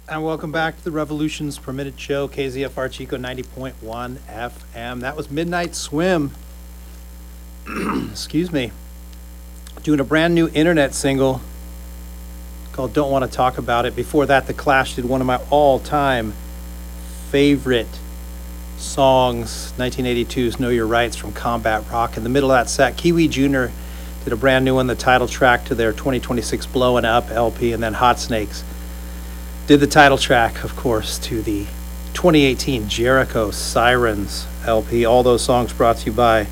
And welcome back to the Revolutions Per Minute Show, KZFR Chico 90.1 FM. That was Midnight Swim. Excuse me. Doing a brand new internet single called Don't Want to Talk About It. Before that, The Clash did one of my all-time favorite songs, 1982's Know Your Rights from Combat Rock. In the middle of that set, Kiwi Jr. did a brand new one, the title track to their 2026 Blowin' Up LP, and then Hot Snakes did the title track, of course, to the 2018 Jericho Sirens LP. All those songs brought to you by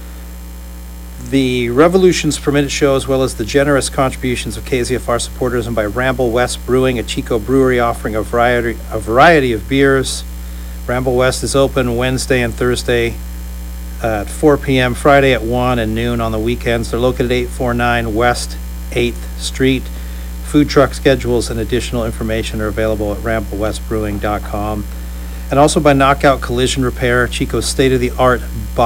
the Revolutions Per Minute Show, as well as the generous contributions of KZFR supporters, and by Ramble West Brewing, a Chico brewery offering a variety of beers. Ramble West is open Wednesday and Thursday at 4 p.m., Friday at 1 and noon on the weekends. They're located at 849 West 8th Street. Food truck schedules and additional information are available at ramblewestbrewing.com. And also by Knockout Collision Repair, Chico's state-of-the-art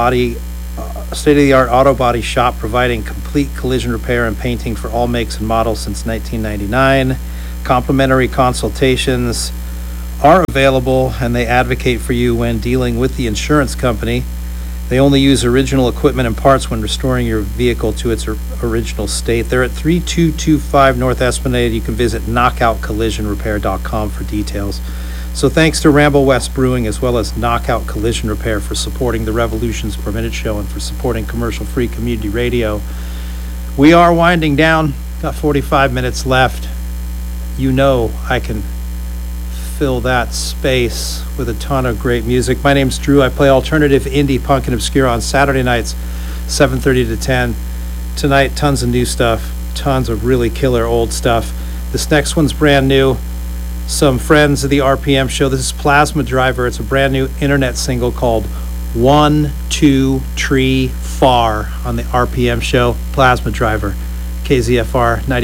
auto body shop, providing complete collision repair and painting for all makes and models since 1999. Complimentary consultations are available, and they advocate for you when dealing with the insurance company. They only use original equipment and parts when restoring your vehicle to its original state. They're at 3225 North Esplanade. You can visit knockoutcollisionrepair.com for details. So thanks to Ramble West Brewing, as well as Knockout Collision Repair, for supporting the Revolutions Per Minute Show and for supporting commercial-free community radio. We are winding down. Got 45 minutes left. You know I can fill that space with a ton of great music. My name's Drew. I play alternative, indie, punk, and obscure on Saturday nights, 7:30 to 10. Tonight, tons of new stuff, tons of really killer old stuff. This next one's brand new. Some friends of the RPM show. This is Plasma Driver. It's a brand new internet single called 1, 2, Tree, Far on the RPM show. Plasma Driver, KZFR 90.